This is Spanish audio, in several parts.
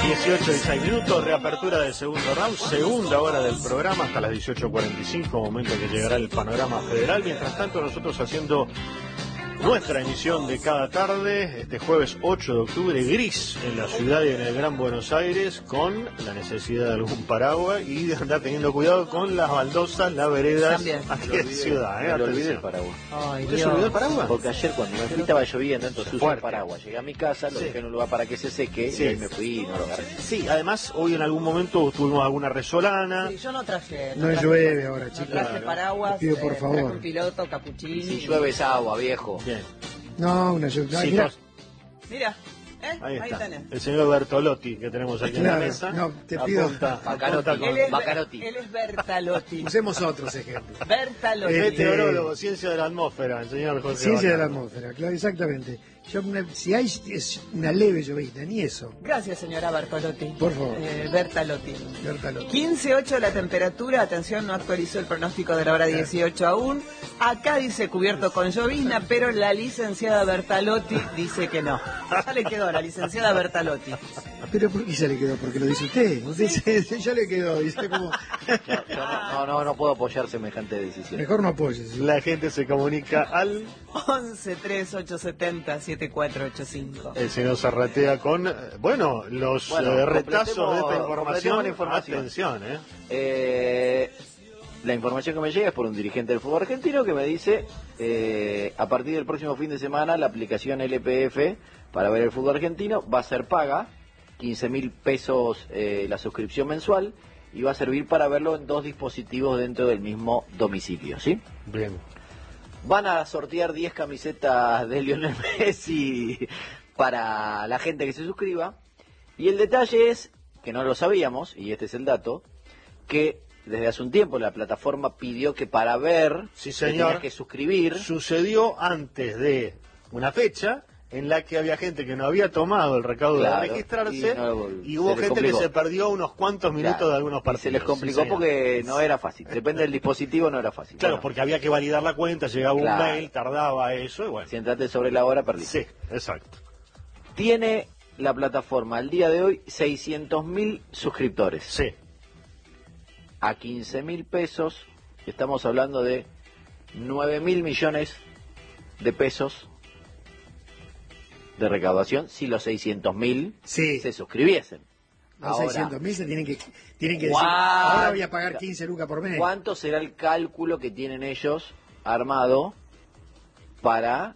18:06 minutos, reapertura del segundo round, segunda hora del programa hasta las 18:45, momento que llegará el panorama federal. Mientras tanto, nosotros haciendo nuestra emisión de cada tarde, este jueves 8 de octubre, gris en la ciudad y en el Gran Buenos Aires, con la necesidad de algún paraguas y de andar teniendo cuidado con las baldosas, las veredas aquí en ciudad. Me lo olvidé el paraguas. ¿Te se olvidó el paraguas? Porque ayer cuando me fui estaba lloviendo, entonces usé el paraguas. Llegué a mi casa, lo dejé en un lugar para que se seque y ahí me fui y no lo agarré. Sí, además hoy en algún momento tuvimos alguna resolana. Sí, yo no traje. No llueve ahora, chicos. No traje paraguas. Te pido por favor. Traje un piloto, capuchini. Si llueve es agua, viejo. Bien. No, una lluvia. Sí, Mira, ahí está. tenés. El señor Bertolotti que tenemos aquí en la mesa. No, te pido. Bacarotti. Él es Bertalotti. Usemos otros ejemplos. Bertalotti. Meteorólogo, ciencia de la atmósfera, el señor José. Ciencia de la Bacaro. atmósfera, claro, exactamente. Si hay es una leve llovizna, ni eso. Gracias, señora Bertolotti. Por favor. Bertalotti. Bertalotti. 15:08 la temperatura, atención, no actualizó el pronóstico de la hora 18 aún. Acá dice cubierto con llovizna, pero la licenciada Bertalotti dice que no. Ya le quedó la licenciada Bertalotti. Pero ¿por qué ya le quedó? Porque lo dice usted. Usted dice, ya le quedó. Dice como, Yo no puedo apoyar semejante decisión. mejor no apoyes. La gente se comunica al... 11-3870-7485. El señor Zarratea con, los retazos de esta completemos la información. información. Atención, La información que me llega es por un dirigente del fútbol argentino que me dice a partir del próximo fin de semana la aplicación LPF para ver el fútbol argentino va a ser paga, 15.000 pesos la suscripción mensual, y va a servir para verlo en 2 dispositivos dentro del mismo domicilio, ¿sí? Bien. Van a sortear 10 camisetas de Lionel Messi para la gente que se suscriba. Y el detalle es, que no lo sabíamos, y este es el dato, que desde hace un tiempo la plataforma pidió que para ver, Sí, te señor. tenías que suscribir. Sucedió antes de una fecha en la que había gente que no había tomado el recaudo Claro, de registrarse y hubo se les gente complicó. que se perdió unos cuantos minutos Claro, de algunos y partidos. se les complicó Sí, señor. porque no era fácil. Depende del dispositivo, no era fácil. Claro, Bueno, porque había que validar la cuenta, llegaba Claro. un mail, tardaba eso y bueno. si entraste sobre la hora, perdiste. Sí, exacto. Tiene la plataforma al día de hoy 600.000 suscriptores. Sí. A 15.000 pesos, estamos hablando de 9.000 millones de pesos de recaudación si los 600.000 Sí. se suscribiesen. Los Ahora, 600.000 se tienen que decir, ¿cuánto? ahora voy a pagar 15 lucas por mes. ¿Cuánto será el cálculo que tienen ellos armado para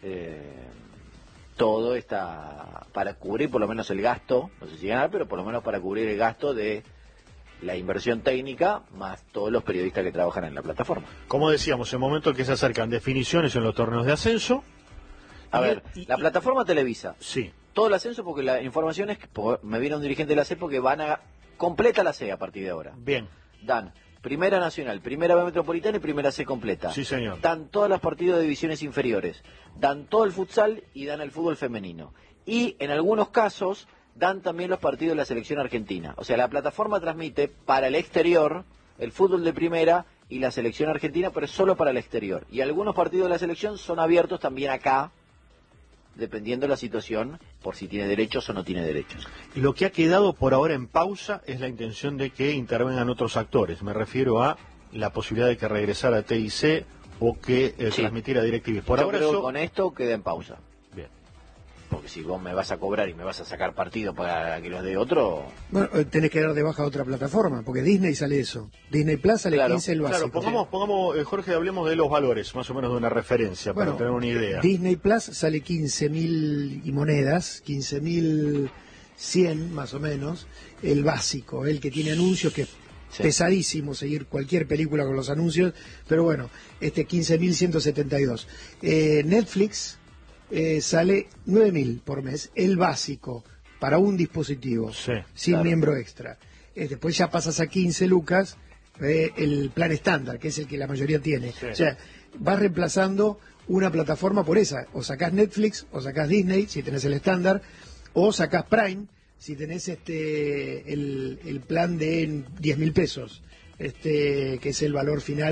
todo para cubrir por lo menos el gasto, no sé si ganar, pero por lo menos para cubrir el gasto de la inversión técnica más todos los periodistas que trabajan en la plataforma? Como decíamos, en el momento en que se acercan definiciones en los torneos de ascenso. A ver, la plataforma televisa Sí. todo el ascenso, porque la información es que me viene un dirigente de la C porque van a completa la C a partir de ahora. Bien. Dan Primera Nacional, Primera B Metropolitana y Primera C completa. Sí, señor. Dan todos los partidos de divisiones inferiores. Dan todo el futsal y dan el fútbol femenino. Y en algunos casos dan también los partidos de la selección argentina. O sea, la plataforma transmite para el exterior el fútbol de primera y la selección argentina, pero es solo para el exterior. Y algunos partidos de la selección son abiertos también acá, dependiendo de la situación, por si tiene derechos o no tiene derechos. Y lo que ha quedado por ahora en pausa es la intención de que intervengan otros actores. Me refiero a la posibilidad de que regresara TIC o que Sí. transmitiera DirecTV. Por Yo ahora creo que eso... con esto queda en pausa. Bien. Porque si vos me vas a cobrar y me vas a sacar partido para que los dé otro... Bueno, tenés que dar de baja a otra plataforma, porque Disney sale eso. Disney Plus sale Claro, 15 el básico. Claro, pongamos Jorge, hablemos de los valores, más o menos de una referencia, Bueno, para tener una idea. Disney Plus sale 15.000 y monedas, 15.100 más o menos, el básico, el que tiene anuncios, que es Sí. pesadísimo seguir cualquier película con los anuncios, pero bueno, 15.172. Netflix sale 9.000 por mes, el básico, para un dispositivo, Sí, sin claro. miembro extra. Después ya pasas a 15 lucas, el plan estándar, que es el que la mayoría tiene. Sí. O sea, vas reemplazando una plataforma por esa. O sacás Netflix, o sacás Disney, si tenés el estándar, o sacás Prime, si tenés el plan de 10.000 pesos, que es el valor final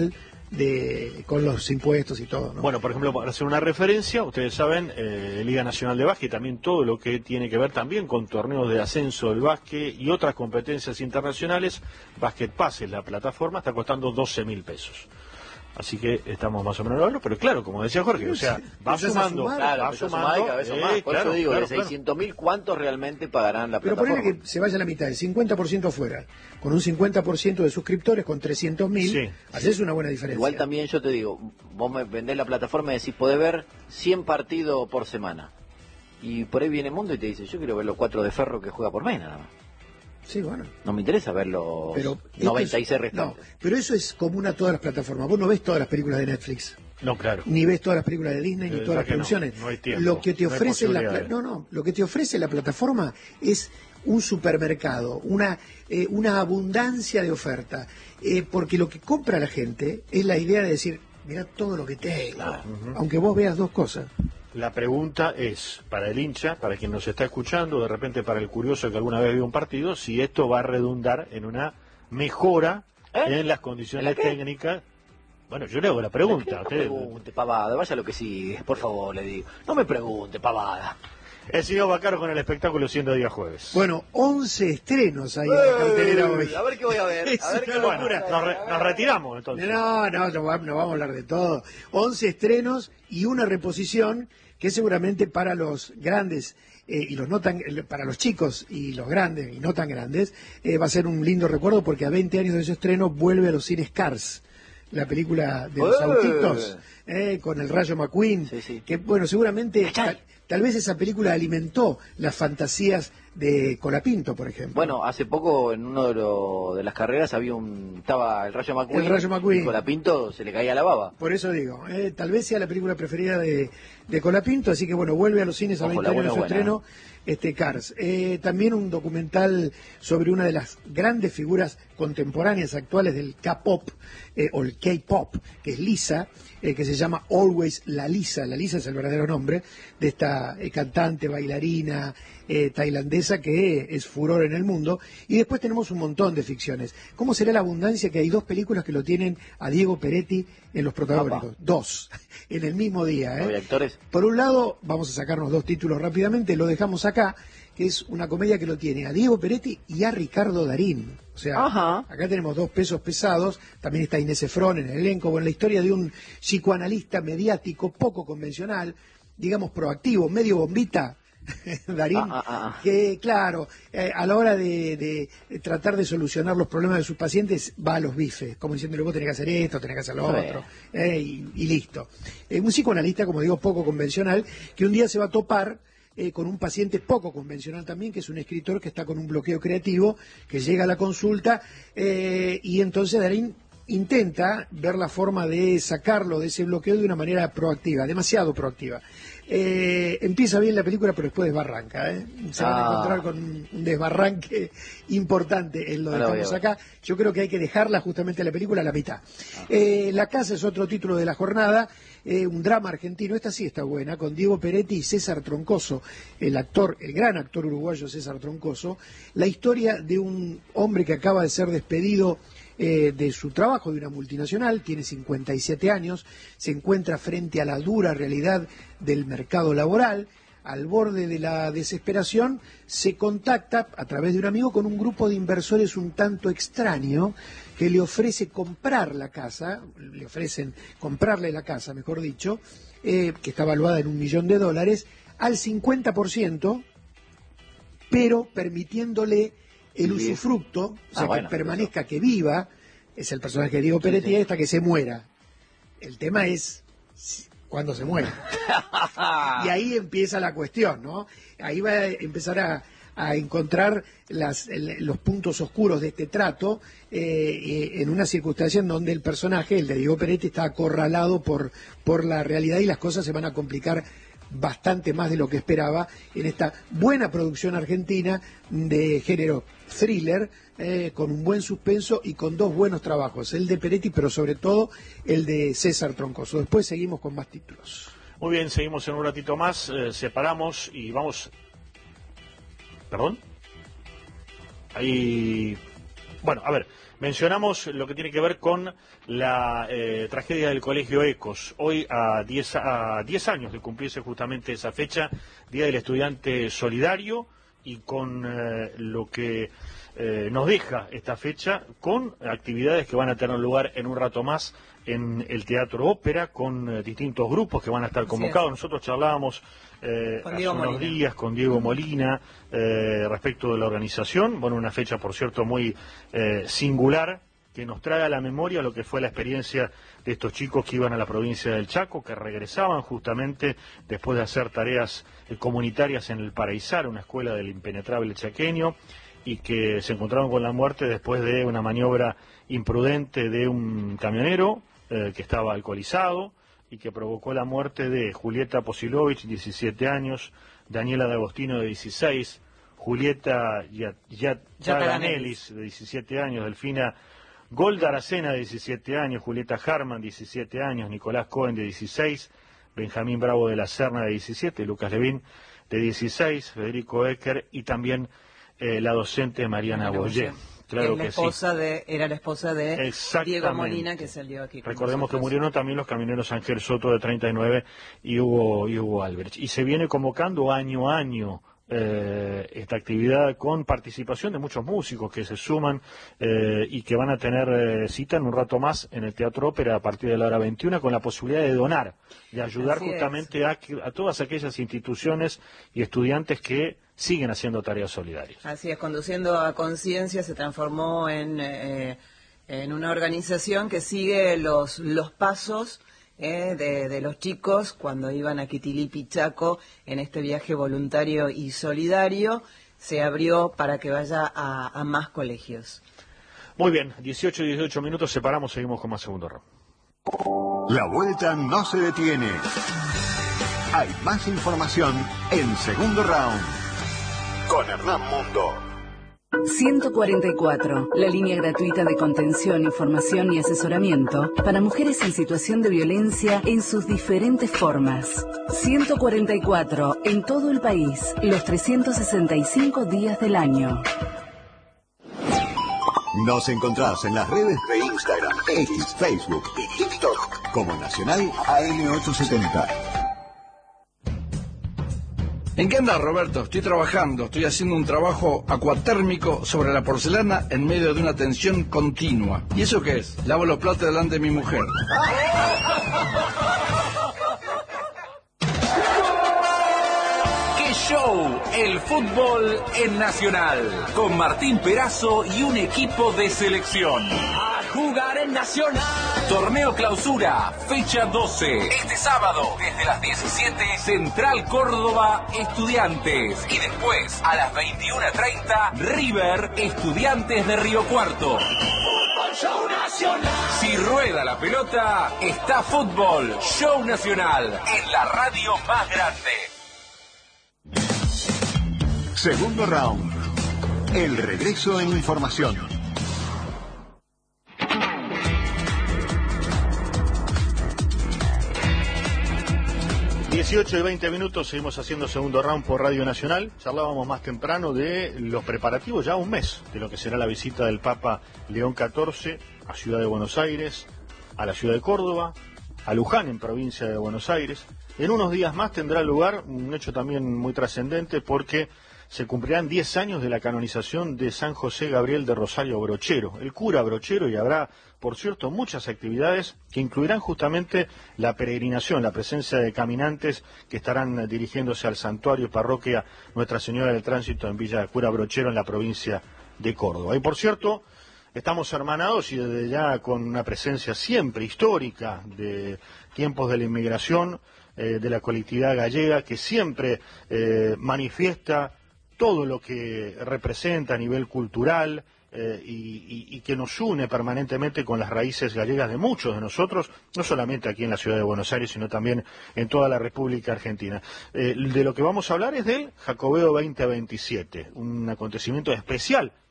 con los impuestos y todo, ¿no? Bueno, por ejemplo, para hacer una referencia, ustedes saben, Liga Nacional de Básquet, también todo lo que tiene que ver también con torneos de ascenso del básquet y otras competencias internacionales, Basket Pass es la plataforma, está costando 12.000 pesos. Así que estamos más o menos hablando, pero claro, como decía Jorge, o sea, va sumando, claro, va sumando, cada vez más. Por eso digo, de 600.000, ¿cuántos realmente pagarán la pero plataforma? ponele que se vaya a la mitad, el 50% fuera, con un 50% de suscriptores, con 300.000, sí, haces una buena diferencia. Igual también yo te digo, vos me vendés la plataforma y decís, podés ver 100 partidos por semana. Y por ahí viene Mundo y te dice, yo quiero ver los 4 de Ferro que juega por mes nada más. Sí, bueno. No me interesa ver los Pero 96 restantes. No, pero eso es común a todas las plataformas. Vos no ves todas las películas de Netflix. No, claro. Ni ves todas las películas de Disney, ni todas las producciones. No hay tiempo, lo que te ofrece lo que te ofrece la plataforma es un supermercado, una abundancia de oferta. Porque lo que compra la gente es la idea de decir, mirá todo lo que tengo. Claro. Aunque vos veas dos cosas. La pregunta es, para el hincha, para quien nos está escuchando, de repente para el curioso que alguna vez vio un partido, si esto va a redundar en una mejora en las condiciones técnicas. Bueno, yo le hago la pregunta. No me pregunte, pavada, vaya lo que sigue, por favor, le digo. No me pregunte, pavada. El señor Baccaro con el espectáculo siendo día jueves. Bueno, 11 estrenos ahí en la cartelera hoy. A ver qué voy a ver. A ver qué bueno, nos retiramos entonces. No vamos a hablar de todo. 11 estrenos y una reposición que seguramente para los grandes y los no tan, para los chicos y los grandes y no tan grandes, va a ser un lindo recuerdo porque a 20 años de ese estreno vuelve a los cines Cars, la película de los autitos, con el Rayo McQueen, sí. que bueno, seguramente tal vez esa película alimentó las fantasías de Colapinto, por ejemplo. Bueno, hace poco en uno de las carreras estaba el Rayo McQueen. El Rayo McQueen. Y Colapinto se le caía la baba. Por eso digo, tal vez sea la película preferida de Colapinto, así que bueno, vuelve a los cines a 20 años de su estreno, Cars. También un documental sobre una de las grandes figuras contemporáneas actuales del K-pop, o el K-pop, que es Lisa, que se llama Always La Lisa. La Lisa es el verdadero nombre de esta cantante, bailarina tailandesa que es furor en el mundo. Y después tenemos un montón de ficciones. ¿Cómo será la abundancia que hay dos películas que lo tienen a Diego Peretti en los protagónicos? Dos, en el mismo día. ¿No hay actores? Por un lado, vamos a sacarnos dos títulos rápidamente, lo dejamos acá, que es una comedia que lo tiene a Diego Peretti y a Ricardo Darín. O sea, acá tenemos dos pesos pesados, también está Inés Efron en el elenco, bueno, la historia de un psicoanalista mediático poco convencional, digamos proactivo, medio bombita, Darín, que claro, a la hora de tratar de solucionar los problemas de sus pacientes va a los bifes, como diciéndole vos tenés que hacer esto, tenés que hacer lo otro, y listo. Un psicoanalista, como digo, poco convencional, que un día se va a topar con un paciente poco convencional también, que es un escritor que está con un bloqueo creativo, que llega a la consulta, y entonces Darín intenta ver la forma de sacarlo de ese bloqueo de una manera proactiva, demasiado proactiva. Empieza bien la película, pero después desbarranca. Se van a encontrar con un desbarranque importante en lo dejamos acá. Yo creo que hay que dejarla justamente la película a la mitad. La Casa es otro título de la jornada, un drama argentino. Esta sí está buena, con Diego Peretti y César Troncoso, el gran actor uruguayo César Troncoso. La historia de un hombre que acaba de ser despedido de su trabajo de una multinacional, tiene 57 años, se encuentra frente a la dura realidad del mercado laboral, al borde de la desesperación, se contacta a través de un amigo con un grupo de inversores un tanto extraño que le ofrece comprar la casa, le ofrecen comprarle la casa, mejor dicho, que está valuada en $1 millón, al 50%, pero permitiéndole el usufructo, o sea, que permanezca, que viva, es el personaje de Diego Peretti, hasta que se muera. El tema es cuando se muera. Y ahí empieza la cuestión, ¿no? Ahí va a empezar a encontrar los puntos oscuros de este trato, en una circunstancia en donde el personaje, el de Diego Peretti, está acorralado por la realidad y las cosas se van a complicar bastante más de lo que esperaba en esta buena producción argentina de género thriller, con un buen suspenso y con dos buenos trabajos, el de Peretti, pero sobre todo el de César Troncoso. Después seguimos con más títulos. Muy bien, seguimos en un ratito más, separamos y vamos... ¿Perdón? Ahí... Bueno, a ver, Mencionamos lo que tiene que ver con la tragedia del Colegio Ecos. Hoy, a 10 años de cumplirse justamente esa fecha, Día del Estudiante Solidario, y con lo que nos deja esta fecha, con actividades que van a tener lugar en un rato más en el Teatro Ópera, con distintos grupos que van a estar convocados. Nosotros charlábamos hace unos días con Diego Molina respecto de la organización. Bueno, una fecha, por cierto, muy singular, que nos trae a la memoria lo que fue la experiencia de estos chicos que iban a la provincia del Chaco, que regresaban justamente después de hacer tareas comunitarias en el Paraizar, una escuela del impenetrable chaqueño, y que se encontraron con la muerte después de una maniobra imprudente de un camionero que estaba alcoholizado y que provocó la muerte de Julieta Posilovich, 17 años, Daniela D'Agostino, de 16, Julieta Yatanelis, de 17 años, Delfina Golda Aracena, de 17 años, Julieta Harman, 17 años, Nicolás Cohen, de 16, Benjamín Bravo de la Serna, de 17, Lucas Levín, de 16, Federico Ecker, y también la docente Mariana Boyé. Claro que sí. Era la esposa de Diego Molina, que salió aquí. Recordemos que murieron también los camioneros Ángel Soto, de 39, y Hugo Albrecht. Y se viene convocando año a año esta actividad, con participación de muchos músicos que se suman y que van a tener cita en un rato más en el Teatro Ópera a partir de la hora 21, con la posibilidad de donar, de ayudar justamente a todas aquellas instituciones y estudiantes que siguen haciendo tareas solidarias. Así es, Conduciendo a Conciencia se transformó en una organización que sigue los pasos de los chicos cuando iban a Quitilipi, Chaco, en este viaje voluntario y solidario. Se abrió para que vaya a más colegios. Muy bien, 18 minutos, separamos, seguimos con más segundo round. La vuelta no se detiene. Hay más información en Segundo Round con Hernán Mundo. 144, la línea gratuita de contención, información y asesoramiento para mujeres en situación de violencia en sus diferentes formas. 144, en todo el país, los 365 días del año. Nos encontrás en las redes de Instagram, X, Facebook y TikTok como Nacional AM870. ¿En qué andas, Roberto? Estoy trabajando, estoy haciendo un trabajo acuatérmico sobre la porcelana en medio de una tensión continua. ¿Y eso qué es? Lavo los platos delante de mi mujer. ¡Qué show! El fútbol en Nacional, con Martín Perazo y un equipo de selección. ¡A jugar en Nacional! Torneo Clausura, fecha 12. Este sábado, desde las 17, Central Córdoba, Estudiantes. Y después, a las 21:30, River, Estudiantes de Río Cuarto. Fútbol Show Nacional. Si rueda la pelota, está Fútbol Show Nacional, en la radio más grande. Segundo Round. El regreso en información. 18 y 20 minutos, seguimos haciendo Segundo Round por Radio Nacional. Charlábamos más temprano de los preparativos, ya un mes, de lo que será la visita del Papa León XIV a Ciudad de Buenos Aires, a la ciudad de Córdoba, a Luján, en provincia de Buenos Aires. En unos días más tendrá lugar un hecho también muy trascendente, porque se cumplirán 10 años de la canonización de San José Gabriel de Rosario Brochero, el cura Brochero, y habrá, por cierto, muchas actividades que incluirán justamente la peregrinación, la presencia de caminantes que estarán dirigiéndose al santuario y parroquia Nuestra Señora del Tránsito en Villa Cura Brochero, en la provincia de Córdoba. Y por cierto, estamos hermanados y desde ya con una presencia siempre histórica de tiempos de la inmigración, de la colectividad gallega, que siempre manifiesta todo lo que representa a nivel cultural y que nos une permanentemente con las raíces gallegas de muchos de nosotros, no solamente aquí en la ciudad de Buenos Aires, sino también en toda la República Argentina. De lo que vamos a hablar es del Jacobeo 2027, un acontecimiento especial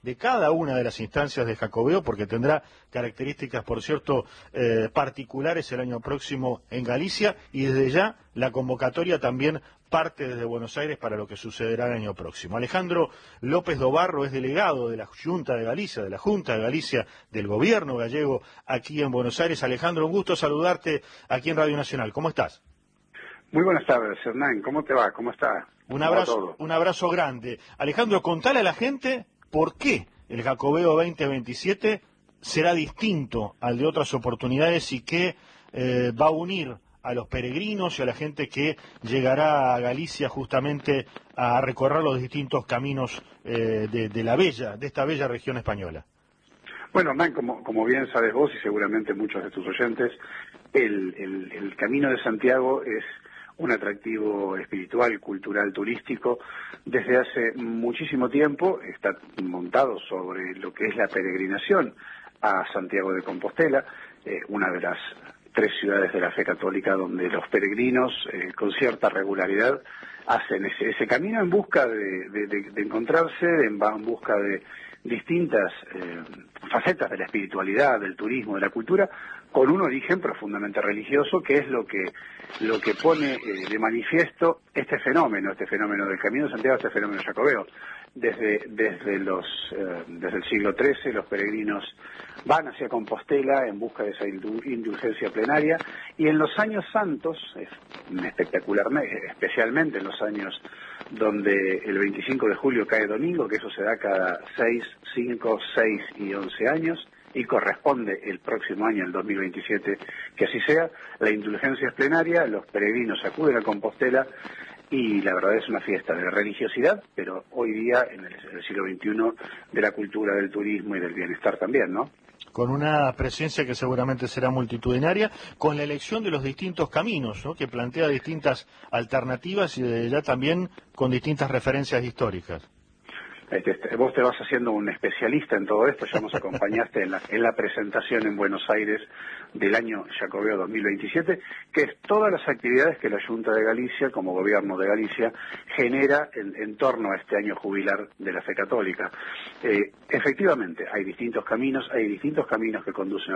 de cada una de las instancias de Jacobeo, porque tendrá características, por cierto, particulares el año próximo en Galicia, y desde ya la convocatoria también parte desde Buenos Aires para lo que sucederá el año próximo. Alejandro López Dobarro es delegado de la Junta de Galicia, de la Junta de Galicia, del gobierno gallego aquí en Buenos Aires. Alejandro, un gusto saludarte aquí en Radio Nacional. ¿Cómo estás? Muy buenas tardes, Hernán. ¿Cómo te va? ¿Cómo está? Un abrazo grande. Alejandro, contale a la gente por qué el Jacobeo 2027 será distinto al de otras oportunidades y que va a unir a los peregrinos y a la gente que llegará a Galicia justamente a recorrer los distintos caminos de esta bella región española. Bueno, Hernán, como bien sabes vos y seguramente muchos de tus oyentes, el Camino de Santiago es un atractivo espiritual, cultural, turístico. Desde hace muchísimo tiempo está montado sobre lo que es la peregrinación a Santiago de Compostela, una de las 3 ciudades de la fe católica donde los peregrinos con cierta regularidad hacen ese camino en busca de encontrarse, en busca de distintas facetas de la espiritualidad, del turismo, de la cultura, con un origen profundamente religioso, que es lo que pone de manifiesto este fenómeno del Camino de Santiago, este fenómeno jacobeo. Desde el siglo XIII los peregrinos van hacia Compostela en busca de esa indulgencia plenaria, y en los años santos, especialmente en los años donde el 25 de julio cae domingo, que eso se da cada 6, 5, 6 y 11 años, y corresponde el próximo año, el 2027, que así sea, la indulgencia es plenaria, los peregrinos acuden a Compostela, y la verdad es una fiesta de religiosidad, pero hoy día, en el siglo XXI, de la cultura, del turismo y del bienestar también, ¿no? Con una presencia que seguramente será multitudinaria, con la elección de los distintos caminos, ¿no?, que plantea distintas alternativas y de ya también con distintas referencias históricas. Vos te vas haciendo un especialista en todo esto, ya nos acompañaste en la presentación en Buenos Aires del año Jacobeo 2027, que es todas las actividades que la Junta de Galicia, como gobierno de Galicia, genera en torno a este año jubilar de la fe católica. Efectivamente, hay distintos caminos que conducen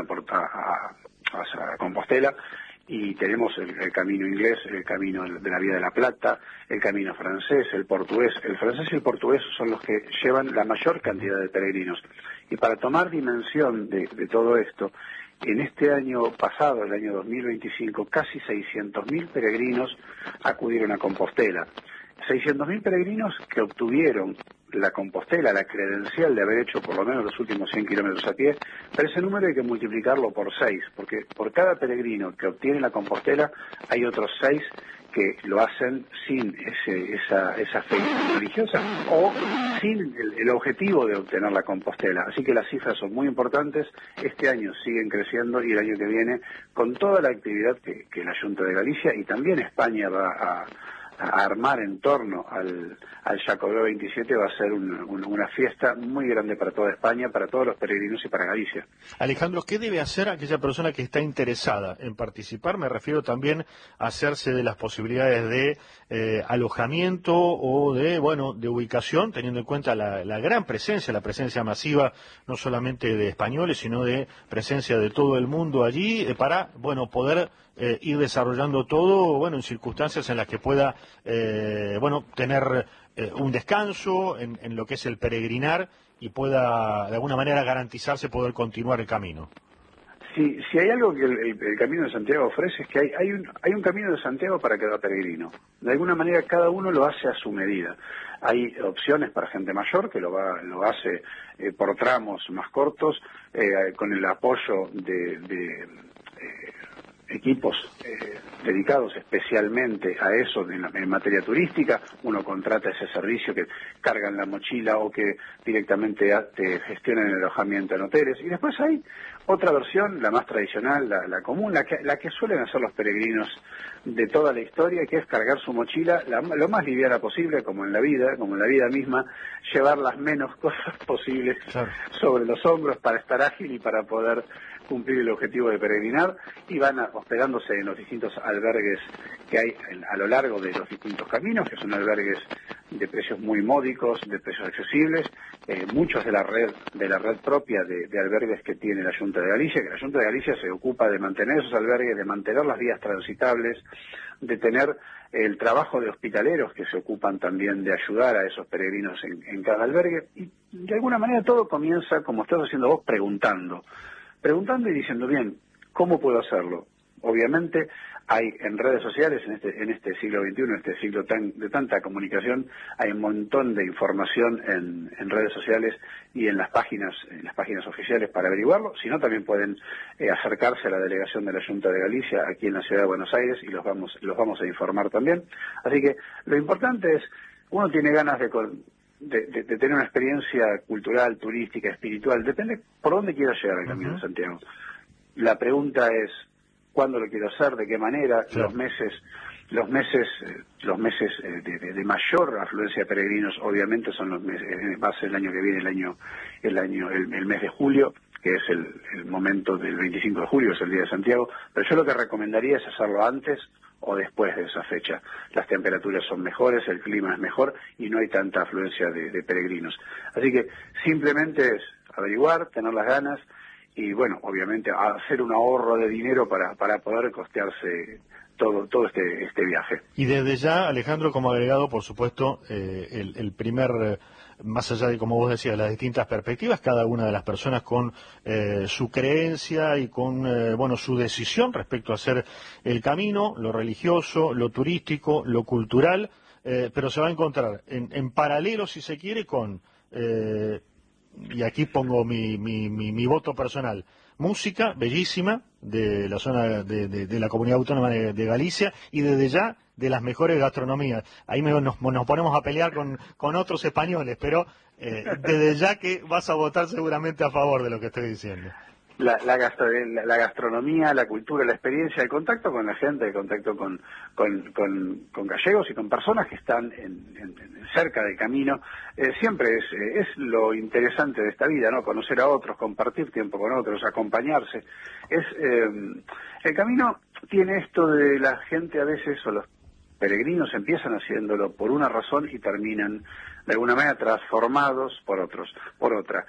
a Compostela, y tenemos el camino inglés, el camino de la Vía de la Plata, el camino francés, el portugués. El francés y el portugués son los que llevan la mayor cantidad de peregrinos. Y para tomar dimensión de todo esto, en este año pasado, el año 2025, casi 600.000 peregrinos acudieron a Compostela. 600.000 peregrinos que obtuvieron la Compostela, la credencial de haber hecho por lo menos los últimos 100 kilómetros a pie, pero ese número hay que multiplicarlo por 6, porque por cada peregrino que obtiene la Compostela hay otros 6 que lo hacen sin esa fe religiosa o sin el objetivo de obtener la Compostela. Así que las cifras son muy importantes, este año siguen creciendo y el año que viene, con toda la actividad que la Junta de Galicia y también España va a armar en torno al Jacobeo 27, va a ser una fiesta muy grande para toda España, para todos los peregrinos y para Galicia. Alejandro, ¿qué debe hacer aquella persona que está interesada en participar? Me refiero también a hacerse de las posibilidades de alojamiento o de ubicación, teniendo en cuenta la gran presencia, la presencia masiva, no solamente de españoles, sino de presencia de todo el mundo allí, para poder ir desarrollando todo, en circunstancias en las que pueda, tener un descanso en lo que es el peregrinar y pueda, de alguna manera, garantizarse poder continuar el camino. Si hay algo que el Camino de Santiago ofrece es que hay un Camino de Santiago para cada peregrino. De alguna manera cada uno lo hace a su medida. Hay opciones para gente mayor que lo hace por tramos más cortos, con el apoyo de equipos dedicados especialmente a eso en materia turística. Uno contrata ese servicio que cargan la mochila o que directamente te gestionan el alojamiento en hoteles. Y después hay otra versión, la más tradicional, la común, la que suelen hacer los peregrinos de toda la historia, que es cargar su mochila lo más liviana posible, como en la vida misma, llevar las menos cosas posibles sobre los hombros para estar ágil y para poder cumplir el objetivo de peregrinar, y van hospedándose en los distintos albergues que hay a lo largo de los distintos caminos, que son albergues de precios muy módicos, de precios accesibles, muchos de la red propia de albergues que tiene la Junta de Galicia, que la Junta de Galicia se ocupa de mantener esos albergues, de mantener las vías transitables, de tener el trabajo de hospitaleros que se ocupan también de ayudar a esos peregrinos en cada albergue, y de alguna manera todo comienza, como estás haciendo vos, preguntando y diciendo, bien, ¿cómo puedo hacerlo? Obviamente hay en redes sociales, en este siglo XXI, en este siglo de tanta comunicación, hay un montón de información en redes sociales y en las páginas oficiales para averiguarlo. Si no, también pueden acercarse a la delegación de la Junta de Galicia aquí en la ciudad de Buenos Aires y los vamos a informar también. Así que lo importante es, uno tiene ganas de tener una experiencia cultural, turística, espiritual, depende por dónde quiera llegar al Camino de Santiago. La pregunta es, ¿cuándo lo quiero hacer? ¿De qué manera? Sí. Los meses de mayor afluencia de peregrinos, obviamente, son los meses, va a ser el año que viene, el mes de julio, que es el momento del 25 de julio, es el Día de Santiago, pero yo lo que recomendaría es hacerlo antes o después de esa fecha. Las temperaturas son mejores, el clima es mejor y no hay tanta afluencia de peregrinos. Así que simplemente es averiguar, tener las ganas, y bueno, obviamente hacer un ahorro de dinero para poder costearse todo este viaje. Y desde ya, Alejandro, como agregado, por supuesto, el primer, más allá de, como vos decías, las distintas perspectivas, cada una de las personas con su creencia y con su decisión respecto a hacer el camino, lo religioso, lo turístico, lo cultural, pero se va a encontrar en paralelo, si se quiere, con y aquí pongo mi voto personal, música bellísima de la zona de la Comunidad Autónoma de Galicia, y desde ya de las mejores gastronomías. Ahí nos ponemos a pelear con otros españoles, pero desde ya que vas a votar seguramente a favor de lo que estoy diciendo. La gastronomía, la cultura, la experiencia, el contacto con la gente, el contacto con gallegos y con personas que están cerca del camino, siempre es lo interesante de esta vida, ¿no? Conocer a otros, compartir tiempo con otros, acompañarse. El camino tiene esto de la gente a veces, o los peregrinos empiezan haciéndolo por una razón y terminan de alguna manera transformados por otra.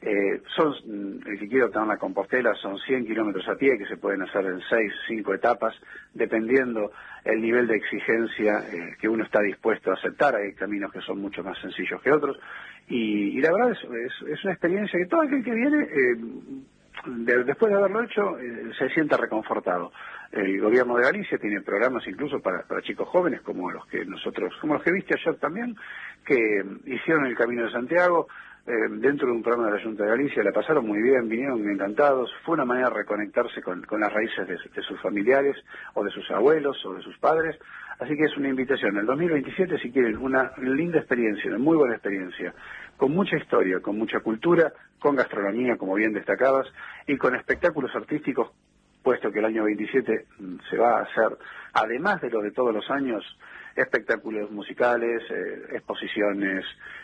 El que quiere obtener la Compostela son 100 kilómetros a pie que se pueden hacer en 5 etapas, dependiendo el nivel de exigencia que uno está dispuesto a aceptar. Hay caminos que son mucho más sencillos que otros, y la verdad es una experiencia que todo aquel que viene, después de haberlo hecho, se sienta reconfortado. El gobierno de Galicia tiene programas incluso para chicos jóvenes, como los que viste ayer también, que hicieron el Camino de Santiago dentro de un programa de la Junta de Galicia. La pasaron muy bien, vinieron encantados. Fue una manera de reconectarse con las raíces de sus familiares, o de sus abuelos, o de sus padres. Así que es una invitación. El 2027, si quieren, una linda experiencia, una muy buena experiencia, con mucha historia, con mucha cultura, con gastronomía, como bien destacabas, y con espectáculos artísticos, puesto que el año 27 se va a hacer, además de lo de todos los años, espectáculos musicales, exposiciones,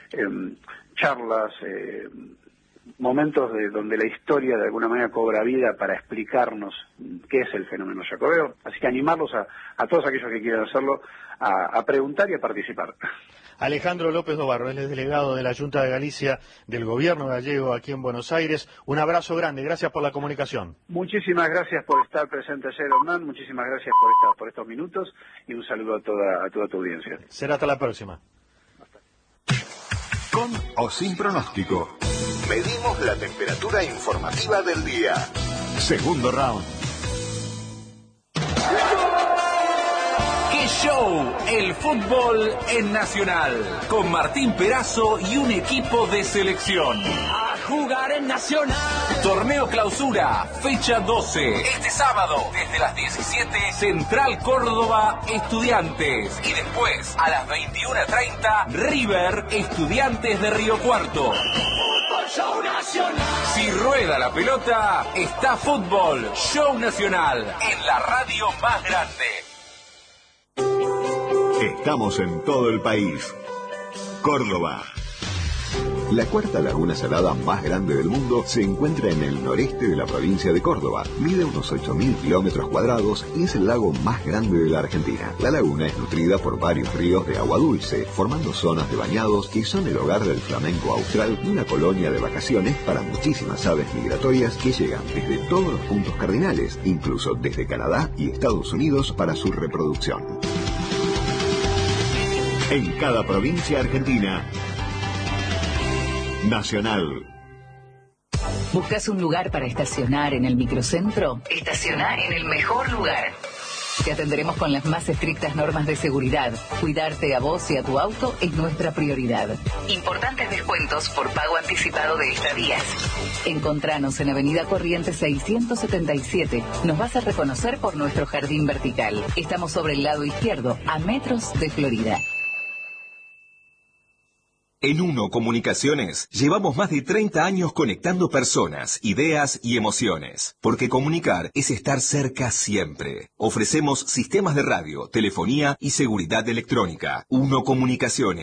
charlas, momentos donde la historia de alguna manera cobra vida para explicarnos qué es el fenómeno jacobeo. Así que animarlos a todos aquellos que quieran hacerlo a preguntar y a participar. Alejandro López Dobarro, él es delegado de la Junta de Galicia del Gobierno gallego aquí en Buenos Aires. Un abrazo grande, gracias por la comunicación. Muchísimas gracias por estar presente ayer, Hernán. Muchísimas gracias por estos minutos, y un saludo a toda tu audiencia. Será hasta la próxima. Con o sin pronóstico, medimos la temperatura informativa del día. Segundo round. ¡Qué show! El fútbol en Nacional, con Martín Perazo y un equipo de selección. A jugar en Nacional. Torneo Clausura, fecha 12. Este sábado, desde las 17, Central Córdoba, Estudiantes. Y después, a las 21:30, River, Estudiantes de Río Cuarto. Fútbol Show Nacional. Si rueda la pelota, está Fútbol Show Nacional, en la radio más grande. Estamos en todo el país. Córdoba La cuarta laguna salada más grande del mundo se encuentra en el noreste de la provincia de Córdoba. Mide unos 8.000 kilómetros cuadrados y es el lago más grande de la Argentina. La laguna es nutrida por varios ríos de agua dulce, formando zonas de bañados que son el hogar del flamenco austral y una colonia de vacaciones para muchísimas aves migratorias que llegan desde todos los puntos cardinales, incluso desde Canadá y Estados Unidos para su reproducción. En cada provincia argentina, Nacional. ¿Buscas un lugar para estacionar en el microcentro? Estacionar en el mejor lugar. Te atenderemos con las más estrictas normas de seguridad. Cuidarte a vos y a tu auto es nuestra prioridad. Importantes descuentos por pago anticipado de estadías. Encontranos en Avenida Corrientes 677. Nos vas a reconocer por nuestro jardín vertical. Estamos sobre el lado izquierdo, a metros de Florida. En Uno Comunicaciones llevamos más de 30 años conectando personas, ideas y emociones. Porque comunicar es estar cerca siempre. Ofrecemos sistemas de radio, telefonía y seguridad electrónica. Uno Comunicaciones.